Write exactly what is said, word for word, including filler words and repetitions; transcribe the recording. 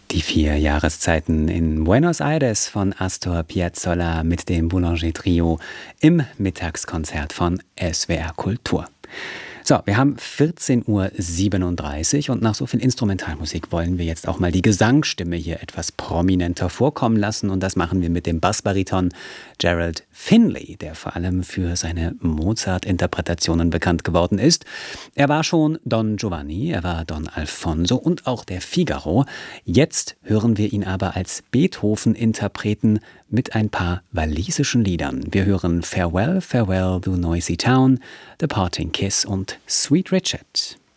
Die vier Jahreszeiten in Buenos Aires von Astor Piazzolla mit dem Boulanger Trio im Mittagskonzert von S W R Kultur. So, wir haben vierzehn Uhr siebenunddreißig und nach so viel Instrumentalmusik wollen wir jetzt auch mal die Gesangsstimme hier etwas prominenter vorkommen lassen. Und das machen wir mit dem Bassbariton Gerald Finley, der vor allem für seine Mozart-Interpretationen bekannt geworden ist. Er war schon Don Giovanni, er war Don Alfonso und auch der Figaro. Jetzt hören wir ihn aber als Beethoven-Interpreten mit ein paar walisischen Liedern. Wir hören Farewell, Farewell, du Noisy Town, The Parting Kiss und Sweet Richard.